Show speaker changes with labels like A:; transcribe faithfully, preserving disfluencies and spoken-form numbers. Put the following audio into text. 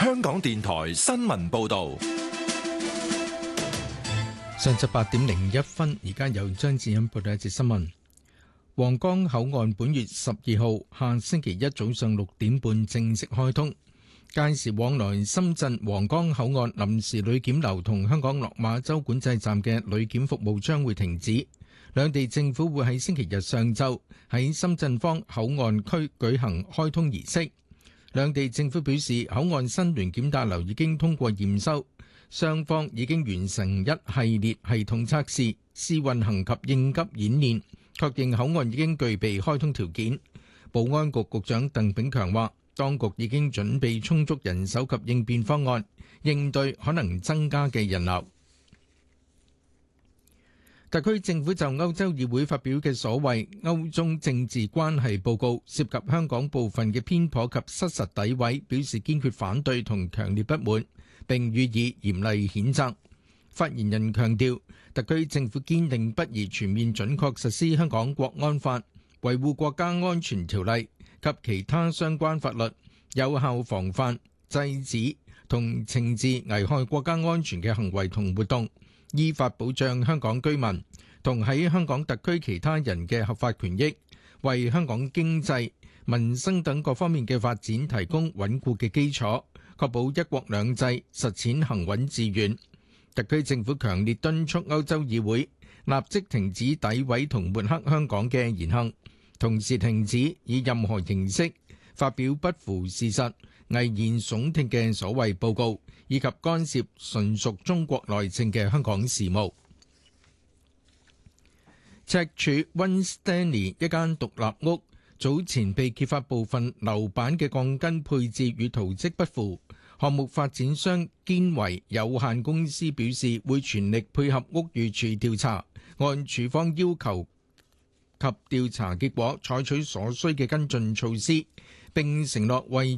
A: 香港電台新聞報道。
B: 上晝八點零一分，而家由張志欣報道一節新聞。皇崗口岸本月十二號下星期一早上六點半正式開通，屆時往來深圳皇崗口岸臨時旅檢樓同香港落馬洲管制站嘅旅檢服務將會停止。兩地政府會喺星期日上晝喺深圳方口岸區舉行開通儀式。兩地政府表示，口岸新聯檢大樓已經通過驗收，雙方已經完成一系列系統測試、試運行及應急演練，確認口岸已經具備開通條件。保安局局長鄧炳強話，當局已經準備充足人手及應變方案，應對可能增加嘅人流。特區政府就歐洲議會發表嘅所謂歐中政治關係報告，涉及香港部分嘅偏頗及失實詆毀，表示堅決反對同強烈不滿，並予以嚴厲譴責。發言人強調，特區政府堅定不移全面準確實施香港國安法、維護國家安全條例及其他相關法律，有效防範、制止同懲治危害國家安全嘅行為同活動，依法保障香港居民同喺香港特區其他人嘅合法權益，為香港經濟、民生等各方面嘅發展提供穩固嘅基礎，確保一國兩制實踐行穩致遠。特區政府強烈敦促歐洲議會立即停止詆毀同抹黑香港嘅言行，同時停止以任何形式發表不符事實、危言聳聽嘅所謂報告，以及干涉純屬中國內政嘅香港事務。赤柱溫斯丹利一間獨立屋早前被揭發部分樓板嘅鋼筋配置與圖則不符，項目發展商堅維有限公司表示會全力配合屋宇署調查，按署方要求及調查結果採取所需嘅跟進措施，並承諾為